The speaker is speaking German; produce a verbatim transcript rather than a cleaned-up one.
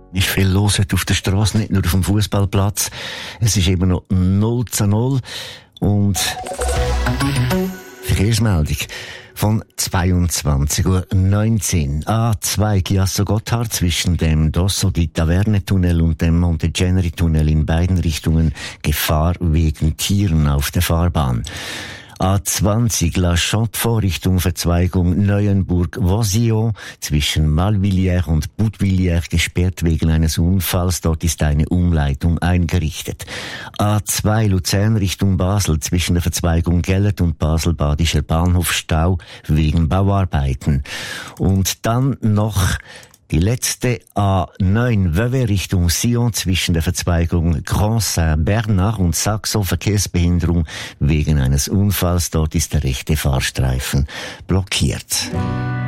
Ist viel los heute auf der Straße, nicht nur auf dem Fußballplatz. Es ist immer noch null zu null und Verkehrsmeldung von zweiundzwanzig Uhr neunzehn. A zwei Chiasso-Gotthard zwischen dem Dosso di Taverne-Tunnel und dem Montegeneri-Tunnel in beiden Richtungen Gefahr wegen Tieren auf der Fahrbahn. A zwanzig La Chaux-de-Fonds Richtung Verzweigung Neuenburg-Vosio zwischen Malvilliers und Boutvilliers gesperrt wegen eines Unfalls. Dort ist eine Umleitung eingerichtet. A zwei Luzern Richtung Basel zwischen der Verzweigung Gellert und Basel-Badischer Bahnhof Stau wegen Bauarbeiten. Und dann noch die letzte A neun Vevey Richtung Sion zwischen der Verzweigung Grand Saint-Bernard und Saxo Verkehrsbehinderung wegen eines Unfalls. Dort ist der rechte Fahrstreifen blockiert.